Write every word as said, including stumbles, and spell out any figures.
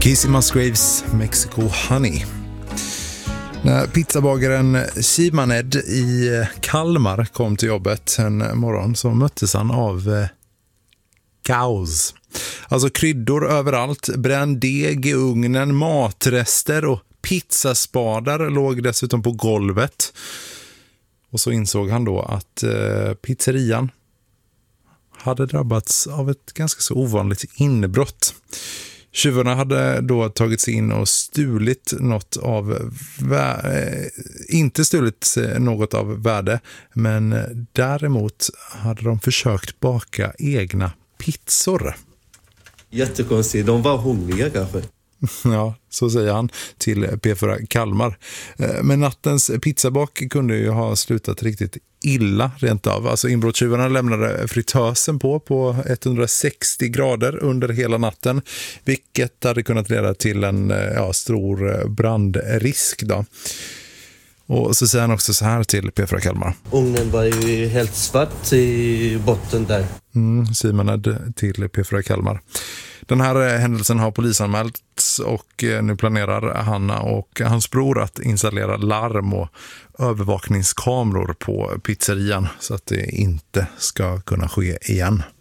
Casey Musgraves, Mexico Honey. När pizzabagaren Simaned i Kalmar kom till jobbet en morgon så möttes han av eh, kaos. Alltså kryddor överallt, bränd deg i ugnen, matrester och pizzaspadar låg dessutom på golvet. Och så insåg han då att eh, pizzerian hade drabbats av ett ganska så ovanligt inbrott. Tjuvarna hade då tagit sig in och stulit något av vä- inte stulit något av värde, men däremot hade de försökt baka egna pizzor. Jättekonstigt, de var hungriga kanske. Ja, så säger han till P fyra Kalmar. Men nattens pizzabak kunde ju ha slutat riktigt illa rent av. Alltså inbrottstjuvarna lämnade fritösen på på etthundrasextio grader under hela natten, vilket hade kunnat leda till en ja, stor brandrisk då. Och så säger han också så här till P fyra Kalmar. Ugnen var ju helt svart i botten där. Mm, Simaned till P fyra Kalmar. Den här händelsen har polisanmälts och nu planerar han och hans bror att installera larm och övervakningskameror på pizzerian så att det inte ska kunna ske igen.